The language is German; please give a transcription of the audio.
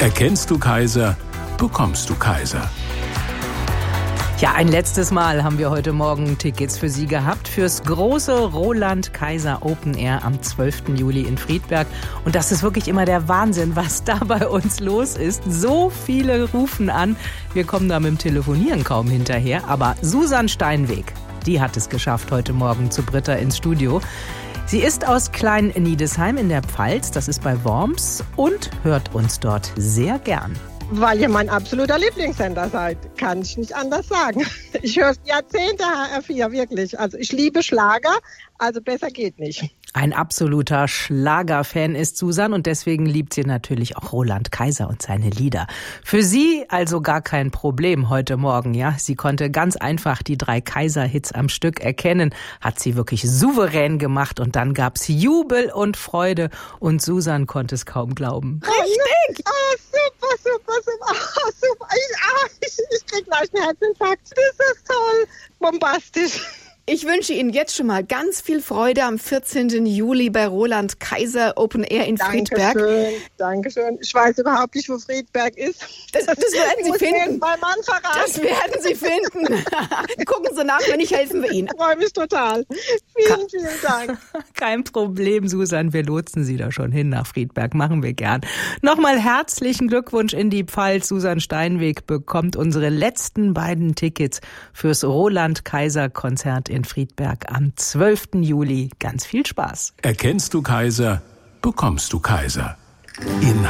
Erkennst du Kaiser, bekommst du Kaiser. Ja, ein letztes Mal haben wir heute Morgen Tickets für Sie gehabt fürs große Roland Kaiser Open Air am 12. Juli in Friedberg. Und das ist wirklich immer der Wahnsinn, was da bei uns los ist. So viele rufen an. Wir kommen da mit dem Telefonieren kaum hinterher. Aber Susan Steinweg, die hat es geschafft heute Morgen zu Britta ins Studio. Sie ist aus Klein-Niedesheim in der Pfalz, das ist bei Worms, und hört uns dort sehr gern. Weil ihr mein absoluter Lieblingssender seid, kann ich nicht anders sagen. Ich höre Jahrzehnte HR4, wirklich. Also ich liebe Schlager, also besser geht nicht. Ein absoluter Schlagerfan ist Susan und deswegen liebt sie natürlich auch Roland Kaiser und seine Lieder. Für sie also gar kein Problem heute Morgen, ja. Sie konnte ganz einfach die 3 Kaiser-Hits am Stück erkennen, hat sie wirklich souverän gemacht und dann gab's Jubel und Freude und Susan konnte es kaum glauben. Richtig! Super. Ich krieg gleich einen Herzinfarkt. Das ist toll. Bombastisch. Ich wünsche Ihnen jetzt schon mal ganz viel Freude am 14. Juli bei Roland Kaiser Open Air in Friedberg. Dankeschön. Ich weiß überhaupt nicht, wo Friedberg ist. Das werden Sie finden. Mein Mann verraten. Das werden Sie finden. Gucken Sie nach, wenn nicht, helfen wir Ihnen. Ich freue mich total. Vielen Dank. Kein Problem, Susan. Wir lotsen Sie da schon hin nach Friedberg. Machen wir gern. Nochmal herzlichen Glückwunsch in die Pfalz. Susan Steinweg bekommt unsere letzten beiden Tickets fürs Roland Kaiser Konzert in Friedberg am 12. Juli. Ganz viel Spaß. Erkennst du Kaiser, bekommst du Kaiser. In